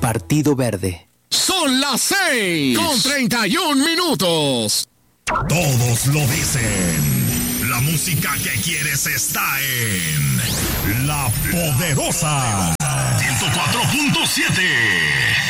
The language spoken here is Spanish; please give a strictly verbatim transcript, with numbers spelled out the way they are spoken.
Partido Verde. Son las seis con treinta y un minutos. Todos lo dicen. La música que quieres está en La Poderosa ciento cuatro punto siete.